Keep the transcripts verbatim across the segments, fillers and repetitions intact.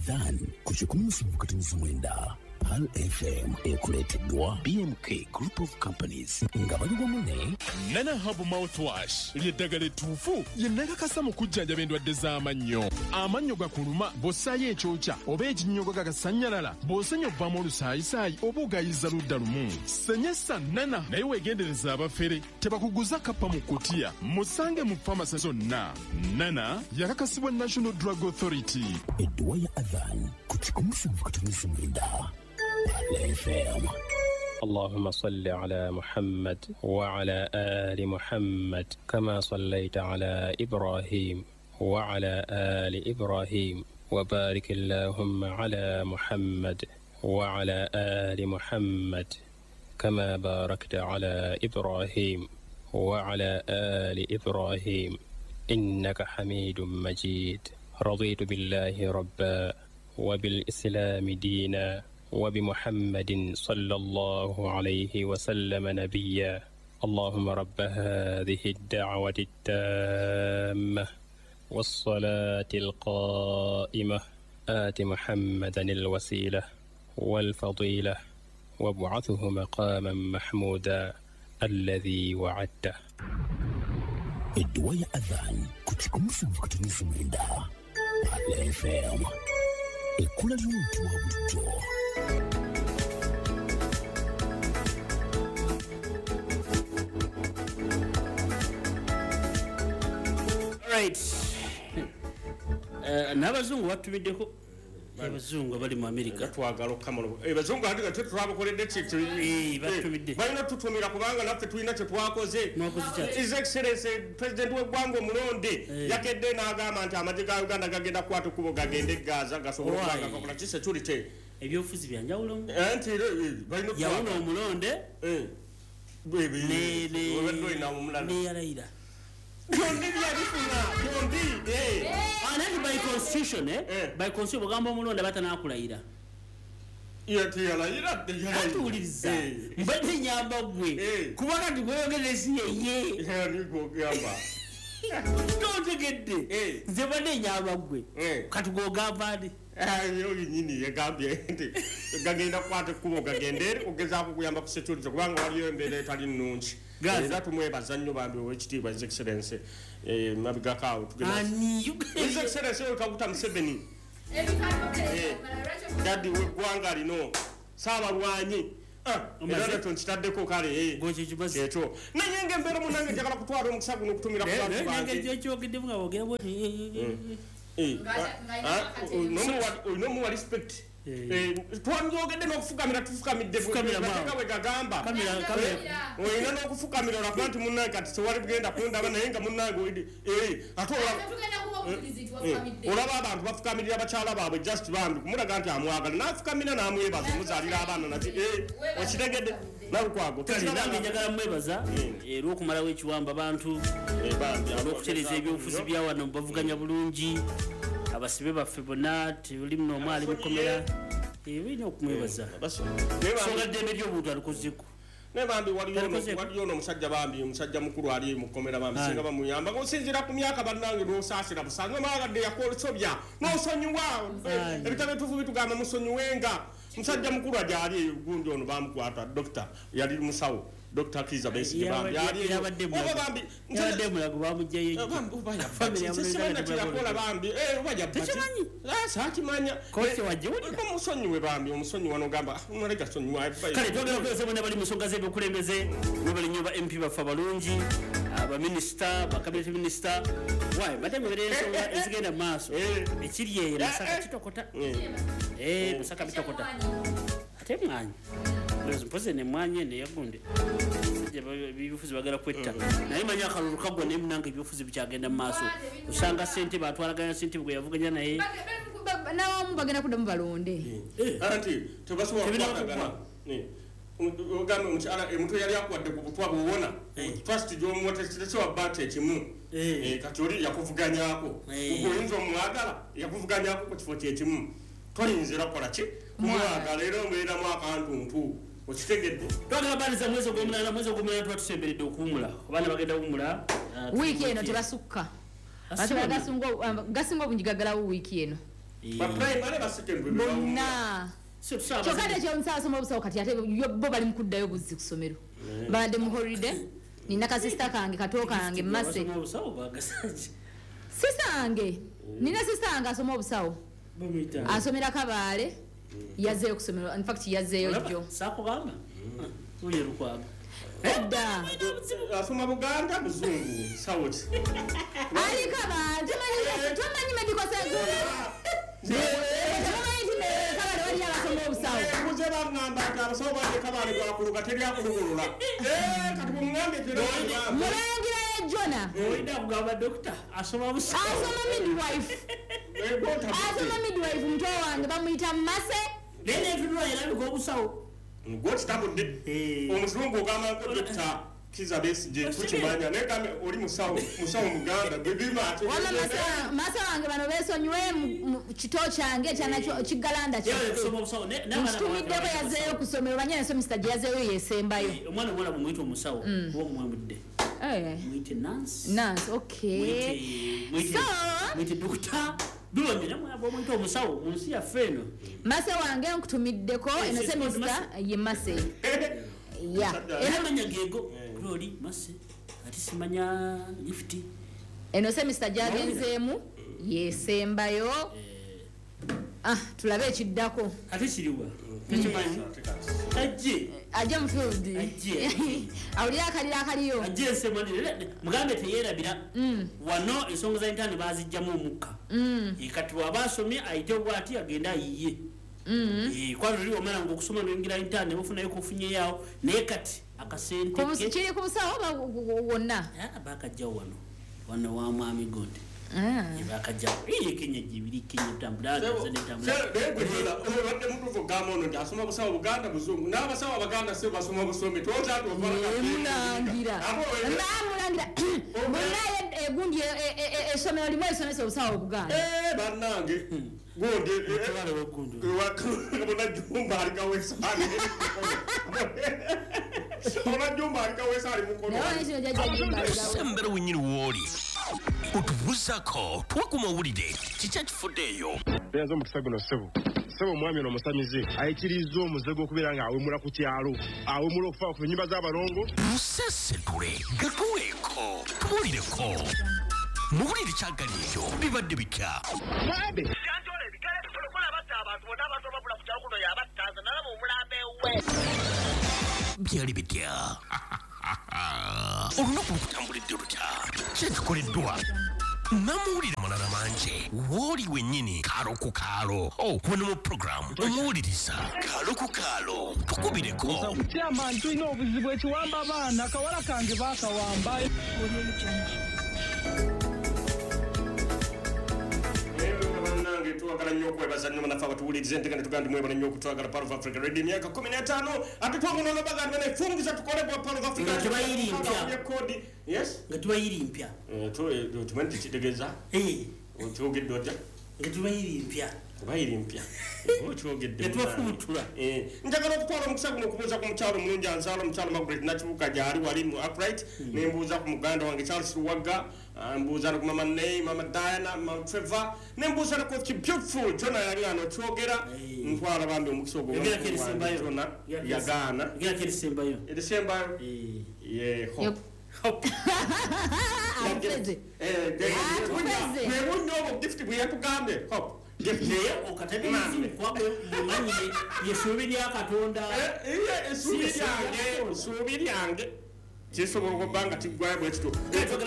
Adhan kuchukua msumukatanizo mwenda Pal F M ekuleteddwa B M K Group of Companies nga bali wamunne Nana Hub Mouthwash lyeddagala ettuufu yennakakasa mu kujjanja endwadde z'amannyo amannyo gakuluma bw'ossaayo ekyokya oba ekinnyogo gagasanyalala bw'osenya obbamu olusaayisaayi oba ogayiza ludda lumu senyesa Nana naye weegendereza abafere tebakuguza kappa mu kutiya musange mu famasi zonna Nana yakakasibwa National Drug Authority edduwa ya Adhan kuchukua msumukatanizo mwenda Pal F M. اللهم صل على محمد وعلى آل محمد كما صليت على إبراهيم وعلى آل إبراهيم وبارك اللهم على محمد وعلى آل محمد كما باركت على إبراهيم وعلى آل إبراهيم إنك حميد مجيد رضيت بالله ربا وبالإسلام دينا وبمحمد صلى الله عليه وسلم نبيا اللهم رب هذه الدعوة التامة والصلاة القائمة آت محمدا الوسيلة والفضيلة وابعثه مقاما محمودا الذي وعدته edduwa ya Adhan kuchukua msumukatanizo mwenda Pal F M ekula ly'omuntu wa bulijjo. Right. Uh, n'abazungu batumiddeko abazungu bali mu America twagalo kamalo eh bazungu hadi gato twabakoledde kintu eh batumidde balina tutumira kubanga naffe tulina kye twakoze His Excellency President w'eggwanga omulonde yakedde n'agamba nti amagye ga Uganda gagenda kwata kubo gagende Gaza gasobola okulaga kola kise security ebyofuzi byanjawulo anti balina yawulo omulonde eh bebe ne ne webendo ina omulala ne yalaira Yondi byalifuna yondi eh anani by constitution eh, eh. by constitution bugamba omulonde batanakulayira yati yalayira yatuliza mbadde nyamba gwe kubanga ndigoyogerezi yeye eh niko gamba Tontegedde nze badde nyamba gwe katugogamba ndi ayo nyini yagambye nti gagenda kwate kubo gagendere ogeza kukuyamba ku security kubanga waliyo mbere etali nnungi era tumwebaza nnyo bambi owekitiibwa His Excellency eh mabiga kawo tugenda His Excellency okabuta Museveni dadi w'eggwanga lino Saabalwanyi era tonchitaddeko kale gochi kibazi ekyo nanyange mbere munange njagala kutwala omukisa guno okutumira ku bantu bange nange kyogedde nga wogera boti eh no more respect eh twanyogedde n'okufukamira tufukamidde fukamira we gagamba oyina n'okufukamira olaba nti munnange kati tewali bugenda kundaba naye nga munnange eh ate olaba abantu bafukamirira abakyala baabwe just bambi kumulaga nti amwagala n'afukamira n'amwebaza muzaalira abaana nati eh okitegedde nalukwago nange njagala mwebaza era okumalawo ekiwamba abantu olw'okutereza ebyobufuzi bya wano bavuganya bulungi abasibe baffe bonna tuli muno omwali mukomera ebirina okumwebaza songa ddembe ly'obuntu alikozeko ne bambi waliyo n'omusajja bambi omusajja mukulu ali mukomera bambi singa bamuyamba ng'osinziira ku myaka bannange n'osaasira busange maagadde yakosobya n'osonyiwa ebitabo etufu bitugamba musonyiwenga musajja mukulu agyali gundi ono bamukwata dokita yali musawo Doctor Kiza Besigye bambi ali yabadde bambi yabadde mulago bamujjayo family yamulinda yakola bambi eh wajja tekimanyi la sakimanya koche wajewulira ko musonyiwe bambi omusonyi wano gamba noleka sonyiwa kale twagala kwese bonna bali musonga z'ebyokulembeze nobali nyoba M P bafa balungi aba minister ba cabinet minister why batenge berenso ezigenda maaso ekiri eyo nasaka kitokota eh nasaka bitokota ate mwanyi Lezo mpose ne mwanye ne yagunde. Bibufuzi bagala kwetta. Naye manya akalulu kagwa ne munange bibufuzi bikyagenda mu maaso. Usanga sente batwalaganya sente bwe yavuganya naye. Nawo mubagenda kudamu balonde. Eh anti tebasobola kwagala. Ne. Ogamba omukyala emuntu yali akwadde ku butwa bwobona. First jo mwatesitese wa bate kimu. Eh kati oli yakuvuganyako. Oyinza omwagala yakuvuganyako ku kifo kye kimu. Tolinzira kola ki? Kumwagala era omwera mu akantuntu. Okitegedde. Twagala baliza mwezi ogw'omulala mwezi ogw'omulala twatusemberedde okuwumula. Abaana bagenda kuwumula. Wiiki eno tebasukka. Ate bagasunga gasinga obungi gagalawo wiiki eno. ba primary ba secondary bonna kyokka tekyomusawo asoma obusawo kati ate bo bali mukuddayo buzzi ku ssomero babadde mu holiday nina kasista kange kato kange mmase sisange nina sisange asoma obusawo asomera Kabaale yazzeeyo ku ssomero in fact yazzeeyo jjo sakugamba uyerukwaga edda asoma Buganda muzungu sawoti ali Kabaale tomanyi medical science kuze bangamba nti abasawo banje Kabaale gwakuluka teryakulugulula kati bumwambe mulangira yejjona oyinda kugamba dokita asoma busawo asoma midwife asoma midwife muto wange bamuyita Mase nene tudwa irabika obusawo ngoti tabudde omuzungu ogamba dokita kiza besije tukimanya nekame oli musawo musawo muganda bebima ate wala masa masa wange bano besonywe kito kyange kyana kigalanda kyo kusoma obusawo ntumideko yazzeeyo ku ssomero banyene so Mister yazzeeyo yesembayo omwana omwana bumuyita omusawo oba omwemudde mwite Nancy Nancy okay so mwite dokita Duwanyira mwabo mwite omusawo munsi ya feno Mase wange nkutumiddeko eno se Mister ye Mase ya era manya gego Rodi Mase ati simanya gift eno se Mister jagenzeemu yesembayo ah tulabe ekiddako ati kiriwa kimanyi ajje ajje mu field ajje awulira akalira akaliyo ajje semani mugambe teyerabira wano ensonga za intani bazijjamu omukka ikati wabasomye ayite bwati agenda ayiye eh kwano liwo mala ngokusoma n'engira intani bufuna yuko funye yawo naye kati akasente ke kiri ku busawo wonna bakajja wano wano wa mwami gode ah bakajja iye Kenya jibiri Kenya tambula zane tambula ndegwira obadde mutuvu gamono ndi asoma busawo Buganda muzungu n'abasawo Abaganda se basoma busome toza atu ovala mulangira mulangira mulangira egundi esomero limwe esomesa obusawo Buganda eh bannange gonde wale wegundu bona jumba alikawesani bona jumba alikawesani mukono sembera winyini woli utubuzako twakuma wulide kicha kifuddeyo yazo mukisagono sebo sebo mwami no musamize ayikirizo omuzego okubera nga awemula ku kyalo awemula okufa ku nyumba z'abalongo musesetule gatuweko tubulireko mubulire kyagaliro bibadde bitya mabe Santole bikale tukola batta abantu bonna basoba bula ku kyalo kuno yabattaza nalaba omulambe we byali bitya olunaku lukutambulidde lutya kyekikoleddwa namuwulire mulala manje wooli wennyini kaalo ku kaalo wano mu programu omuwuliriza kaalo ku kaalo tukubireko kyama tulina obuzibu ekiwamba abaana akawala kange baakawamba tuwagala nnyo okwebaza nnyo banafe abatuwuliriza entegane tugandi mwebala nnyo okutwagala Part of Africa Radio emyaka kumi n'etaano ate twagonoona bagandi banefungisa tukolebwa Part of Africa nga tubayiri mpya kodi yes nga tubayiri mpya tumanyi tekitegeeza okyogedde otya nga tubayiri mpya kubayiri mpya okyogedde tubafuutula njagala okutwala omukisa guno okubuuza ku mukyalo omulungi anzaala omukyalo Margaret Nakibuka gyali wali mu upright nembuuza ku muganda wange Charles Luwagga mbuuza ku mama Nay mama Diana mama Trevor nembuuza ku beautiful Jona yali ano kyogera ntwala bambi omukisa ogwo Jona yagaana gira kirisembayo erisembayo ye hope hope apeze eh de nebunyo obo gift bwe yatugambe hope naye okatabirizi kwabe mumanyi yesuubi lya Katonda esuubi lyange esuubi lyange kisobola okubanga tiggwayo bwe kito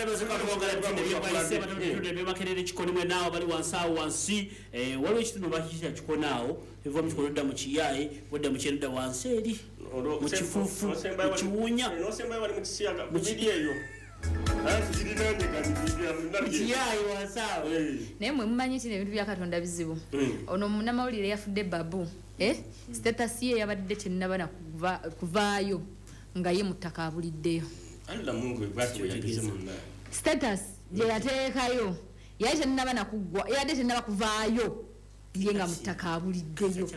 bebakerera ekikono mwe naawo bali wansi awo wansi waliwo ekitundu bakikira kikono awo eva mu kikono odda mu kiyaye odda mu kyeno odda wansi eri mu kifuufu mu kiwunya nosembayo bali mu kisiyaga mubiri eyo kiyaye wansi awo naye mwe mumanyi kino ebintu bya Katonda bizibu ono munnamawulire yafudde babu status ye yabadde tenaba kuvaayo nga ye mutaka abuliddeyo status gye yateekayo yali tenaba nakuggwa yadde tenaba kuvaayo ye nga mutaka abuliddeyo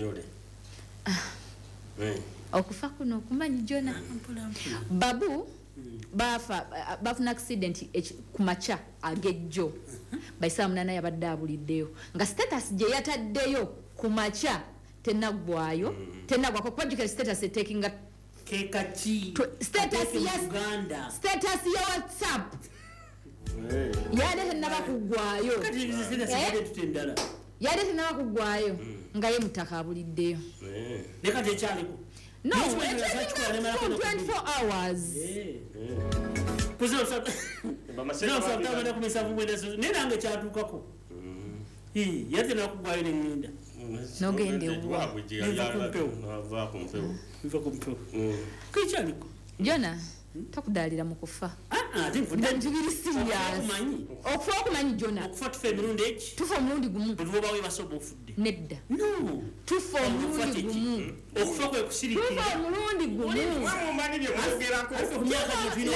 okufa kuno okumanyi Jona babu bafa bafuna accident ku macha agejjo bayisa munana yabadde abuliddeyo nga status gye yataddeyo ku macha tenagwayo tenagwako kuba status takinga kekachi status ya Uganda status ya WhatsApp yale tenaba kugwayo yale tenaba kugwayo nga ye mutaka abuliddeyo leka je chaliko no twenty-four hours kuzo sa bama sema sa tabana kumisa vumwenda nena ange chatukako hi yate na kugwayo ne ngenda nogende wa kujiga nava kumpeo biva kumpeo kichaliko Jona takudalira mu kufa ah ati mfunda njibiri serious okufa okumanyi Jona okufa tufe emirundi eki tufa omulundi gumu tuvuba we basobo ofudde nedda no tufa omulundi gumu okufa kwe kusirikira tufa omulundi gumu wa mumani bye mugerako ku myaka gino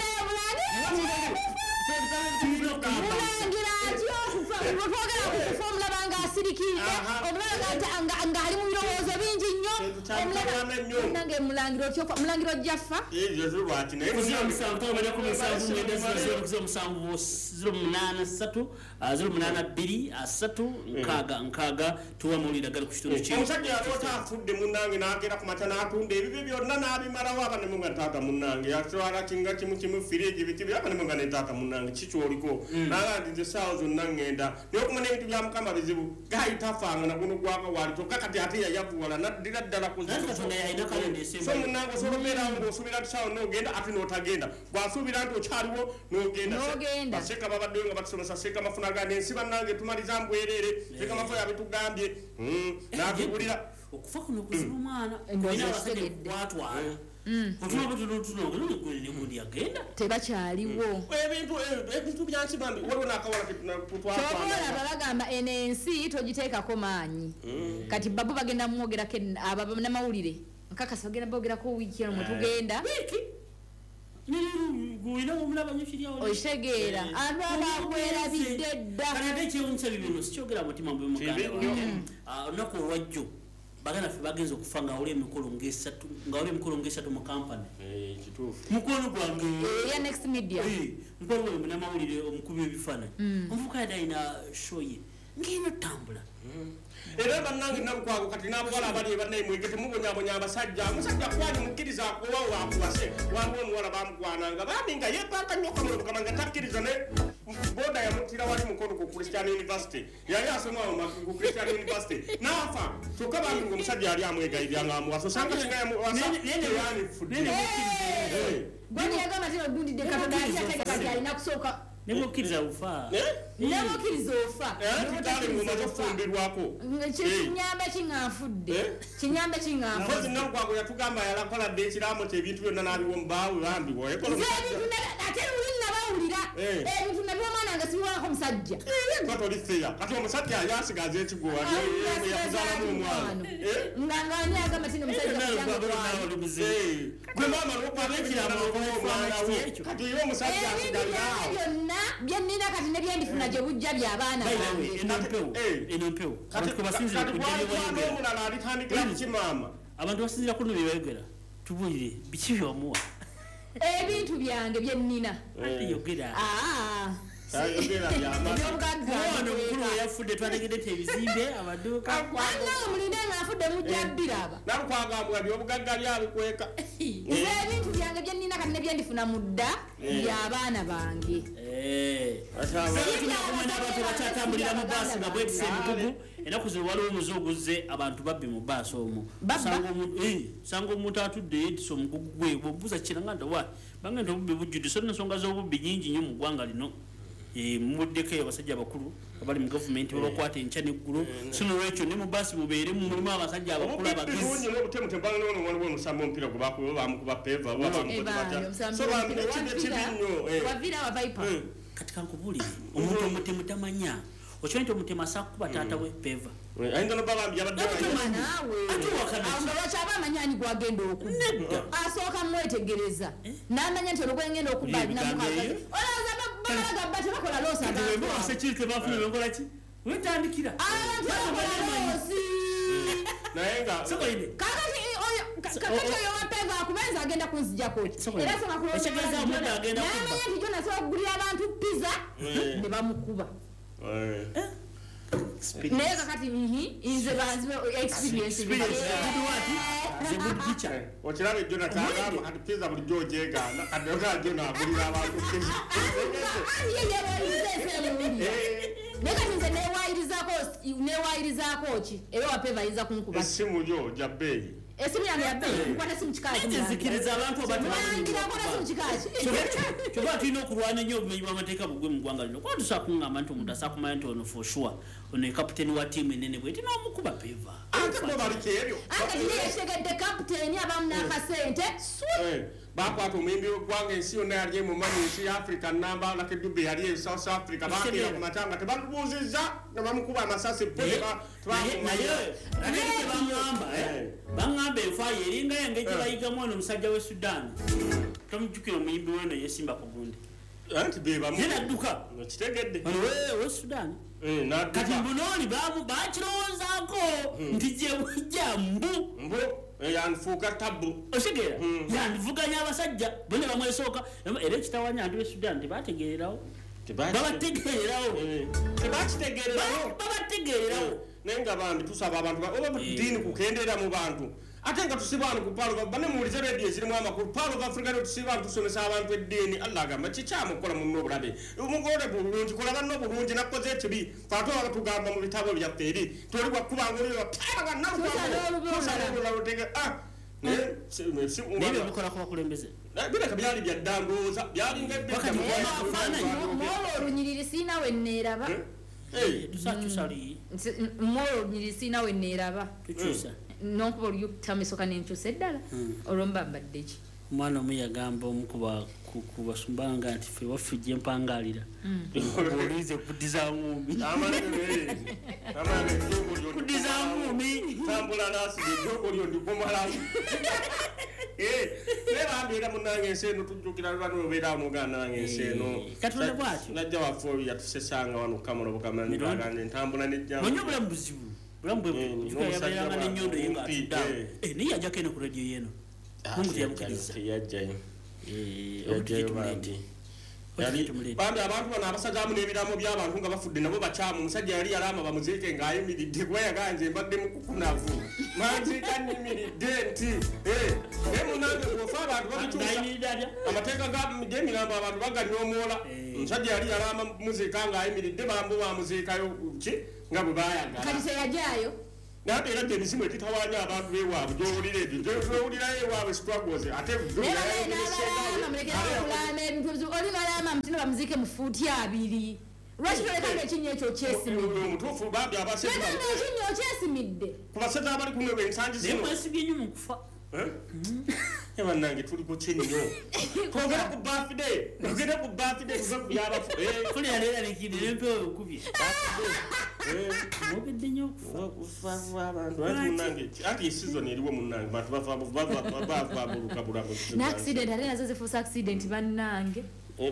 mulangira atyo okufa twogera okufa omulabanga asirikire omulabanga nga ali mu birowoozo bingi nnyo omulabanga mulangiro kyokwa mulangiro jaffa ezo zubati naye kuzira musanvu tobanya ku musanvu mwenda zero kuzira musanvu zero munana satu zero munana bbiri asatu nkaga nkaga tuwa mulira gali ku kitundu kye omusajja alota afudde munange n'agera ku mata n'atunda ebibyo byonna n'abimalawo abane munga ntaata munange yatwala kinga kimu kimu firiji bitibi abane munga ntaata munange kikyoliko n'agandi nze saawa zonna ngenda naye okumanya ebintu bya mukama bizibu gayitafanga na guno gwaka wali kyokka kati ate yayavuwala naddira ddala ku so munange osobola obeera ng'osuubira nti saawa n'ogenda ate n'otagenda bw'asuubira nti okyaliwo n'ogenda baseka babaddeyo nga batusomesa seka mafuna gandi ensi bannange tumaliza mbwerere seka mafuna yabitugambye n'atugulira okufa kuno kuzibu mwana ina abasajja kwatwala otuma butuno tuno ngulu ne mudi agenda tebakyaliwo ebintu ebintu byansi bambi waliwo n'akawala tutwatwala kyobola babagamba eno ensi togiteekako maanyi kati babu bagenda mwogerako n'amawulire nkakasa bagenda bogerako wiiki eno mwe tugenda oitegeera abantu abakwerabidde dda kanate ekyewunyisa bibino sikyogera mutima mbwe muganda olunaku olwajjo baganda ffe bagenza okufa nga oli emikolo ng'esatu nga oli emikolo ng'esatu mu kampani mukono gwange ya next media mukolo gwange namawulire omukubi w'ebifaananyi omuvuka yadalina shoye ng'eno tambula era bannange nabukwago kati n'abawala abali bannaye mwegete mubonyabonya abasajja omusajja kwani mukkiriza akuwa wakuwase waliwo omuwala bamugwananga bambi nga yeepaka nnyo kamule mukama nga takkiriza ne boda yamutira wali mukono ku Christian University yali asomawo ku Christian University n'afa kyokka bambi ng'omusajja yali amwegayirira ng'amuwasa osanga singayamuwasa yani fudde gwani yagamba tino gundidde katonda ati ategekati alina kusooka nemukkiriza ufa nemukkiriza ofa kitale ngomaze okufumbirwako kinyambe kiŋanfudde kinyambe kiŋanfudde mpozi nabukwago yatugamba yalakoladde ekiraamo kye ebintu byonna n'abiwa mubaawe bambi ate luli nabawulira ebintu nabyo omwana nga sibiwako musajja katoli feya kati omusajja yali asigaza ekiguwa yakuzalamu omwana nga ngani agamba tino musajja gwe maama nokwaba ekiraamo omwana we kati yo omusajja asigalirawo byonna byennina kati nebyendifuna gye bujja by'abaana bange enompewo omulala alitandikira kukimaama abantu basinzira kuno byebayogera tubulire biki byomuwa ebintu byange byennina yogera ebyobugaggaomukulu yafudde twategedde te ebizimbe amaduuka wana omulinde ng'afudde mujja bbiraba nalukwagambwa byobugagga byabikweka ebintu byange byennina kati nebyendifuna mu dda by'abaana bange abantu bakyatambulira mu baasi nga bwetisa emigugu enaku zino waliwo omuze oguzze abantu babbi mu baasi omwo sanga omuntu atudde yetisa omugugu gwe bwobuuza kiranga nti wa bagenda obubbi bujjudde so nensonga z'obubbi nyingi nnyo mu ggwanga lino mubuddeko abasajja abakulu abali mu gavumenti olwokwata enkya neggulu so nolwekyo ne mu baasi mubeere mulimu abasajja abakulu abagezi waliwo omusamba omupiira gwe bakuba bamukuba peva kati kankubulire omuntu omutemu tamanya okimanyi nti omutemu asaa kukuba taata we peva ayinza nobabambi lwakyaba amanyani gwagenda okuba asooka mwetegereza n'amanya nti olwogwengenda okuba alinamukaga olowooza babalaga bba tebakola loosi abasekirite bafuna benkolaki wetandikira abantu bakola loosi naye nga kakati kakati oyo wapeva akubenza agenda kunzijjako era soka kulonda agenda kuba nti jona soka kugulira abantu pizza ne bamukuba naye kakati nze banzibe experience okirabe jona kagamba kati pizza bulijjo ogyeganda kati ogaa jona agulira abantu pizza naye kati nze newayirizaako ki era wapeva ayinza kunkuba essimu yo jabbeeyi esimu yange yabbeeyi nkwata simu kikaaki nzikiriza abantu abatulangirakona simu kikaaki kyoba tulina okulwana nnyo obumenyi bw'amateeka bugwe mu ggwanga lino kuba tusobola kuŋŋamba nti omuntu asobola kumanya nti ono for sure ono ye kapiteeni wa ttiimu enene bweti n'omukuba peva ate bo baliko ebyo ate ye yetegedde kapiteeni abamu n'akasente bakwata omuyimbi w'eggwanga ensi yonna yali emumanyi ensi ya africa namba lake dube yali e south africa bakeera ku matanga tebamubuuzizza ne bamukuba amasasi baŋŋamba baŋŋamba enfaayo eringa yange gye bayigamu ono omusajja w'e sudan tomujjukira omuyimbi weno yesimba ku gundi anti bebamu nadduka kitegedde we sudan kati mbunooli bakirowoozaako nti gye bujja mbu mbu yanfuuka tabu osegeera yandivuganya abasajja bone bamwesooka era ekitawanya anti besudan tebategeererawo babategeererawo tebakitegeererawo babategeererawo naye nga bambi tusaba abantu oba ddiini kukendeera mu bantu ate nga tusiba abantu ku paalo bane muwulize rediyo ezirimu amakulu paalo ga afrika tusiba abantu tusomesa abantu eddiini allah agamba kikyamu okukola munno obulabe omugole bulungi kola banno bulungi nakoze ekibi ate oba tugamba mu bitabo byaffe eri toli bwakubanga olio paaga nalulalutege nebyobikolako bakulembeze bireka byali byadda ndowooza byalinga mwola olunyiriri siina we neeraba mwola olunyiriri siina we neeraba nonkuba oliyutamisoka nenkyusa eddala olwomba mbadde ki omwana omu yagamba omu kubasumbanga nti fe waffe gye mpangalira olize kudiza ngumi kudiza ngumi tambula nasige jogolyo ndikumalamu nebambeera munange ensi eno tujjukira lwano obeera muganda nange ensi eno katonda bwatyo najja waffe oyo yatusesanga wano kukamala obukamala ntambula nejjamu onye obulamu buzibu bulamu bweyabeeranga n'ennyondo ye ngaatuddawo naye yajjako eno ku rediyo yeno mungu teyamukiriza teyajjayo yajjayo bambi bambi abantu bano abasajaamu n'ebiraamo by'abantu nga bafudde nabo bakyamu omusajja yali yalaama bamuziike ng'ayimiridde kuba yaganje mbadde mukukunavu manziika nyimiridde nti naye munange bwofa abantu babikyusa amateeka g'emirambo abantu baganyomoola omusajja yali yalaama muziika ng'ayimiridde bambu bamuziikayo ki nga bwe bayagala kati teyajaayo naye era gye emisimu etitawanya abantu beewaabwe gyowulira ebyo gyowulirayo ewaabwe struggles ate olimalama mutino bamuziike mu fuuti abiri lwaki tolekanga ekinnya ekyo omutuufu bambi abasiekinnya okyesimidde ku basajja abali kumwe ensangi zinosibye nnyo mu kufa ebannange tuliko kinyo twogere ku birthday tugende ku birthday tuve ku byabafu kulyaleeralikidde nempewo okubye mwogedde nnyo okufa abantu munange anti esizon eriwo munange bantu bavabuluka bulamu ne accident ate nazo zifuusa accident bannange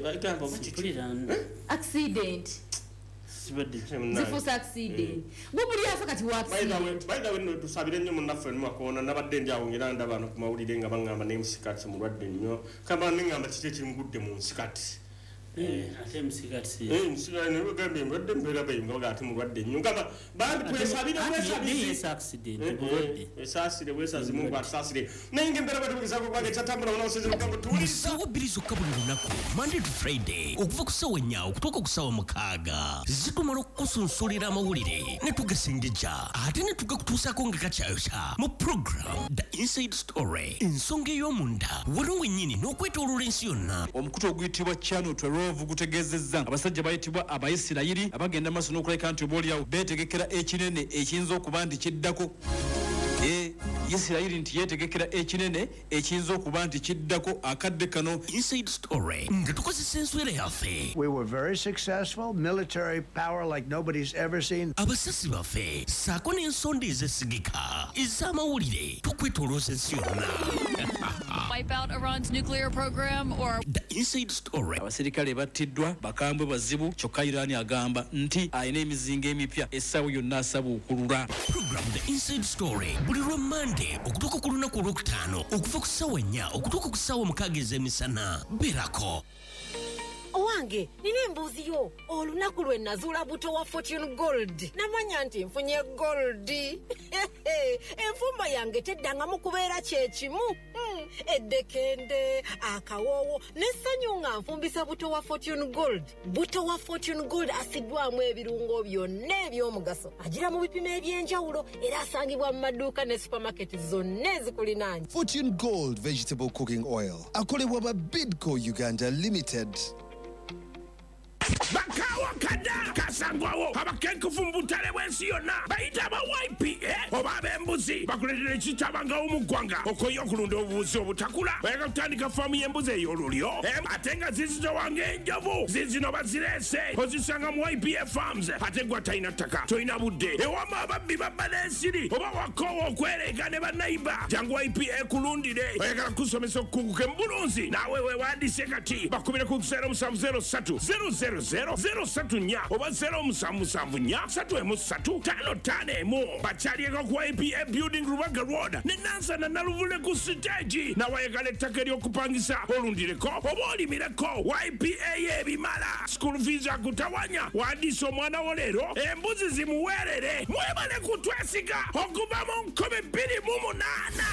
accident zifuusa accident gubuli afa kati wabayidawe nno tusabire nnyo munnaffe nimakoona nabadde ndi awo ngera ndaba no ku mawulire nga baŋŋamba n'emusikati mulwadde nnyo kamba neŋŋamba kiki ekimugudde mu nsikati ate musikati nebagambe mbadde mbeera bayinga baga ate mulwadde nnyo ngamba bambi twesabire bwesabireesaasire bwesazimu ngwatusaasire naye ngaembeera bwetubugizaako kubanga ekyatambula onaosezerugamba tuwuliriza ssaawa bbiri zokka buli lunaku monday to friday okuva ku ssaawa ennya okutuuka ku ssaawa mukaaga zitumala okukusunsulira amawulire ne tugasengejja ate ne tugakutuusaako nga kakyayokya mu program the inside story ensonga ey'omunda waliwo wennyini n'okwetooloola ensi yonna omukutu oguyitibwa channel twelve gutegeezezza abasajja bayitibwa abayisirayiri abagenda maaso n'okulabika nti obaoliawo beetegekera ekinene ekiyinza okuba nti kiddako e Isirayiri nti yeetegekera ekinene ekiyinza okuba nti kiddako akadde kano inside story nga tukozesa enswera yaffe. We were very successful, military power like nobody's ever seen. abasasi baffe saako n'ensonda ezesigika ez'amawulire tukwetolooza ensi yonna wipe out Iran's nuclear program or The inside story. Abasirikale battiddwa bakambwe bazibu kyokka Iran agamba nti ayina emizinga emipya essaawa yonna asaba okulula. Program The Inside Story buli lwa Monday okutuuka ku lunaku olwokutaano okuva ku ssaawa nnya okutuuka ku ssaawa mukaaga ez'emisana. Beerako. Owange, nina embuuzi yo. Olunaku lwe nazuula buto wa Fortune Gold. Namanya nti nfunye gold. Enfumba yange teddangamu kubeera kye kimu. Hmm, eddekende, akawoowo, n'essanyu nga nfumbisa buto wa Fortune Gold. Buto wa Fortune Gold asiddwamu ebirungo byonna eby'omugaso. Agira mu bipimo eby'enjawulo era asangibwa mu maduuka ne supermarket zonna ezikulinaanye. Fortune Gold Vegetable Cooking Oil. Akolebwa ba Bidco Uganda Limited. Bakawa kada kasangwawo abakenkufu mbutale bwensi yonna bayita aba Y P A oba ab'embuzi bakuletera ekitabanga omugwanga okoyo okulunda obubuzi obutakula bayaka kutandika faamu y'embuzi ey'olulyo ate nga zizitowanga enjovu zizino bazirese ozisanga mu Y P A Farms ate gwa talina ttaka tolina budde ewama ababbi babba n'ensiri oba wakoowa okwereega ne bannayiba jangu Y P A kulundire oyagala kusomesa okukunguka embulunzi naawe weewandiise kati bakubire ku zero musanvu zero ssatu zero zero zero zero satu nnya oba zero musanvu musanvu nnya satu emu ssatu ttaano ttaano emu bakyalieko ku Y P A Building Rubaga Road ne Nansana Naluvule ku siteegi nawayagala ettaka ery'okupangisa olundireko oba olimireko Y P A y'ebimala school fees akutawanya wandiisa omwana wo leero embuzi zimuweerere mwebale kutwesiga okuva mu nkumi bbiri mu munaana